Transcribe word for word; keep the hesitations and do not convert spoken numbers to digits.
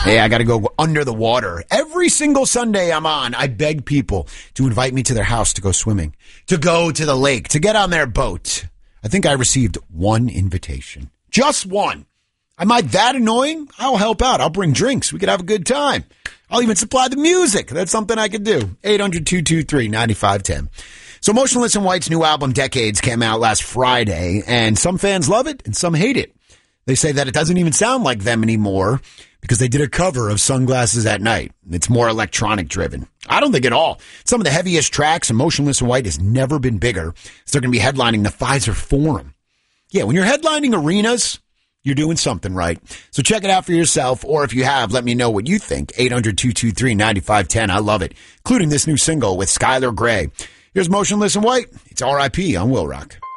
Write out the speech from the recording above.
Hey, I got to go under the water. Every single Sunday I'm on, I beg people to invite me to their house to go swimming, to go to the lake, to get on their boat. I think I received one invitation. Just one. Am I that annoying? I'll help out. I'll bring drinks. We could have a good time. I'll even supply the music. That's something I could do. eight hundred, two two three, nine five one zero. So Motionless in White's new album, Decades, came out last Friday, and some fans love it and some hate it. They say that it doesn't even sound like them anymore because they did a cover of Sunglasses at Night. It's more electronic driven. I don't think at all. Some of the heaviest tracks, and Motionless in White has never been bigger. So they're going to be headlining the Pfizer Forum. Yeah, when you're headlining arenas, you're doing something right. So check it out for yourself, or if you have, let me know what you think. eight hundred, two two three, nine five one zero. I love it, including this new single with Skylar Grey. Here's Motionless in White. It's R I P on Will Rock.